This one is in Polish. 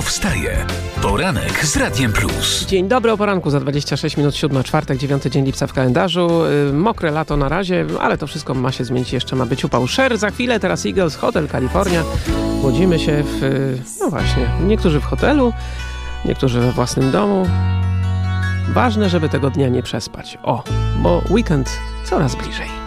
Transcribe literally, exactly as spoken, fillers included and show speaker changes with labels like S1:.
S1: wstaje. Poranek z Radiem Plus.
S2: Dzień dobry, o poranku za dwadzieścia sześć minut, siódma, czwartek, dziewiąty dzień lipca w kalendarzu. Mokre lato na razie, ale to wszystko ma się zmienić. Jeszcze ma być upał. Sher za chwilę, teraz Eagles, Hotel California. Budzimy się w, no właśnie, niektórzy w hotelu, niektórzy we własnym domu. Ważne, żeby tego dnia nie przespać. O, bo weekend coraz bliżej.